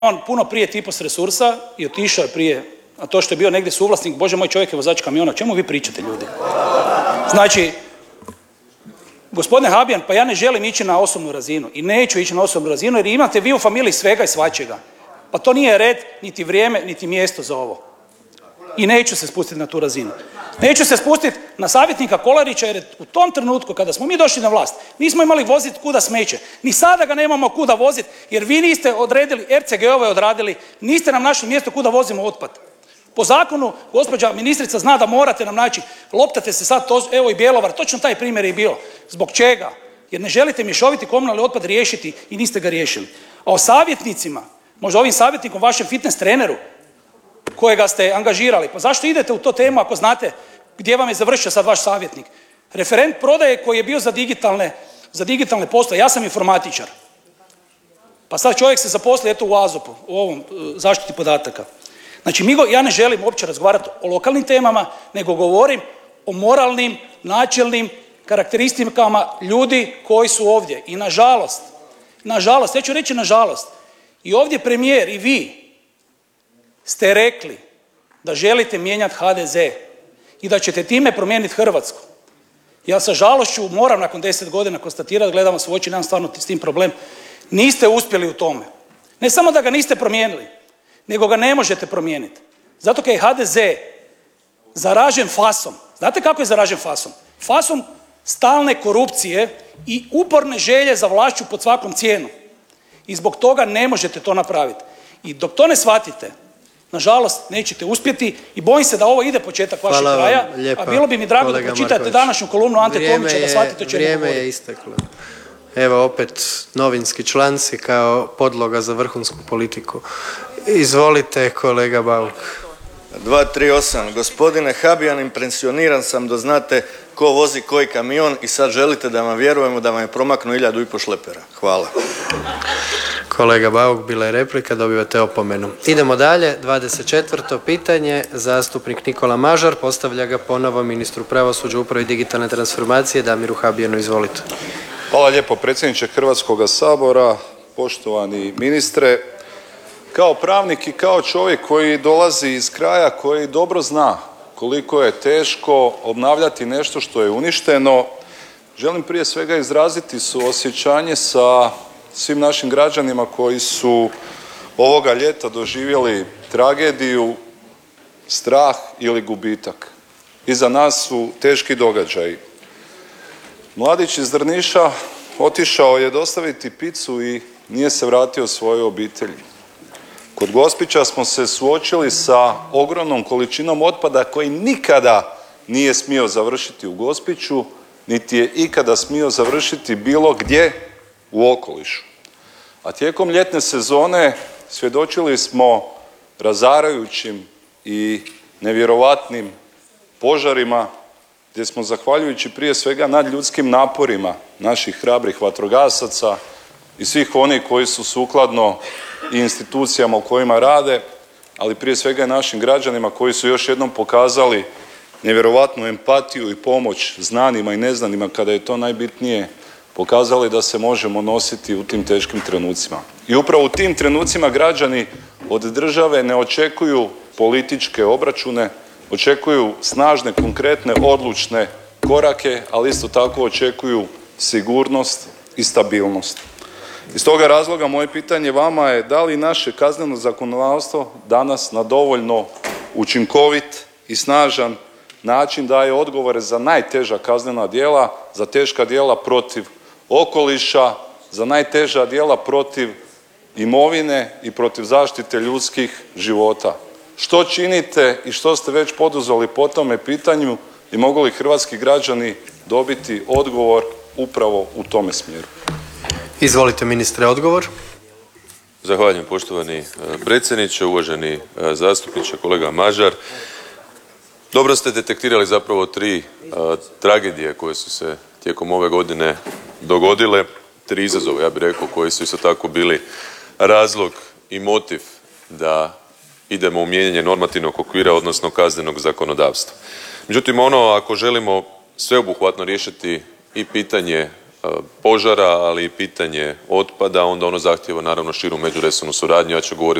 on puno prije tipos resursa i otišao je prije, a to što je bio negdje suvlasnik, bože moj, čovjek je vozač kamiona, o čemu vi pričate, ljudi? Znači, gospodine Habijan, pa ja ne želim ići na osobnu razinu i neću ići na osobnu razinu jer imate vi u familiji svega i svačega. Pa to nije red, niti vrijeme, niti mjesto za ovo. I neću se spustiti na tu razinu. Neću se spustiti na savjetnika Kolarića jer u tom trenutku kada smo mi došli na vlast nismo imali voziti kuda smeće. Ni sada ga nemamo kuda voziti jer vi niste odredili, RCG-ove odradili, niste nam našli mjesto kuda vozimo otpad. Po zakonu, gospođa ministrica zna da morate nam naći, loptate se sad, evo i Bjelovar, točno taj primjer je bio. Zbog čega? Jer ne želite mješoviti komunalni otpad riješiti i niste ga riješili. A o savjetnicima, možda ovim savjetnikom, vašem fitness treneru, kojega ste angažirali, pa zašto idete u to temu ako znate gdje vam je završio sad vaš savjetnik? Referent prodaje koji je bio za digitalne poslove, ja sam informatičar. Pa sad čovjek se zaposli eto u AZOP-u, u ovom zaštiti podataka. Znači, ja ne želim uopće razgovarati o lokalnim temama, nego govorim o moralnim, načelnim karakteristikama ljudi koji su ovdje. I nažalost, ja ću reći nažalost, i ovdje premijer i vi ste rekli da želite mijenjati HDZ i da ćete time promijeniti Hrvatsku. Ja sa žalošću moram nakon 10 godina konstatirati, gledam vas u oči, nemam stvarno s tim problem, niste uspjeli u tome. Ne samo da ga niste promijenili, nego ga ne možete promijeniti. Zato kad je HDZ zaražen fasom, znate kako je zaražen fasom? Fasom stalne korupcije i uporne želje za vlašću pod svakom cijenu. I zbog toga ne možete to napraviti. I dok to ne shvatite, nažalost, nećete uspjeti i bojim se da ovo ide početak vašeg kraja, a bilo bi mi drago da pročitate današnju kolumnu Ante Tomića da shvatite o čemu govorim. Vrijeme je isteklo. Evo opet novinski članci kao podloga za vrhunsku politiku. Izvolite, kolega Bauk. 238. Gospodine Habijan, impresioniran sam da znate ko vozi koji kamion i sad želite da vam vjerujemo da vam je promaknuo 1500 šlepera. Hvala. Kolega Bauk, bila je replika, dobivate opomenu. Idemo dalje, 24. pitanje, zastupnik Nikola Mažar, postavlja ga ponovo ministru pravosuđa, uprave i digitalne transformacije, Damiru Habijanu, izvolite. Hvala lijepo predsjedniče Hrvatskoga sabora, poštovani ministre. Kao pravnik i kao čovjek koji dolazi iz kraja koji dobro zna koliko je teško obnavljati nešto što je uništeno, želim prije svega izraziti suosjećanje sa svim našim građanima koji su ovoga ljeta doživjeli tragediju, strah ili gubitak. Iza nas su teški događaji. Mladić iz Drniša otišao je dostaviti picu i nije se vratio svojoj obitelji. Kod Gospića smo se suočili sa ogromnom količinom otpada koji nikada nije smio završiti u Gospiću, niti je ikada smio završiti bilo gdje u okolišu. A tijekom ljetne sezone svjedočili smo razarajućim i nevjerovatnim požarima gdje smo, zahvaljujući prije svega nadljudskim naporima naših hrabrih vatrogasaca i svih onih koji su sukladno i institucijama u kojima rade, ali prije svega i našim građanima koji su još jednom pokazali nevjerovatnu empatiju i pomoć znanima i neznanima kada je to najbitnije, pokazali da se možemo nositi u tim teškim trenucima. I upravo u tim trenucima građani od države ne očekuju političke obračune, očekuju snažne, konkretne, odlučne korake, ali isto tako očekuju sigurnost i stabilnost. Iz toga razloga moje pitanje vama je da li naše kazneno zakonodavstvo danas na dovoljno učinkovit i snažan način daje odgovore za najteža kaznena djela, za teška djela protiv okoliša, za najteža djela protiv imovine i protiv zaštite ljudskih života. Što činite i što ste već poduzeli po tome pitanju i mogu li hrvatski građani dobiti odgovor upravo u tome smjeru? Izvolite ministre, odgovor. Zahvaljujem poštovani predsjedniče, uvaženi zastupniče, kolega Mažar. Dobro ste detektirali zapravo 3 tragedije koje su se tijekom ove godine dogodile, 3 izazove, ja bih rekao, koji su isto tako bili razlog i motiv da idemo u mijenjanje normativnog okvira, odnosno kaznenog zakonodavstva. Međutim, ako želimo sveobuhvatno riješiti i pitanje požara, ali i pitanje otpada, onda ono zahtijeva naravno širu međuresornu suradnju. Ja ću govoriti